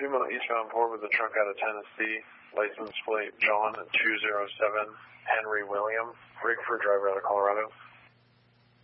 Female eastbound port with a truck out of Tennessee. License plate John 207 Henry William. Rig for driver out of Colorado.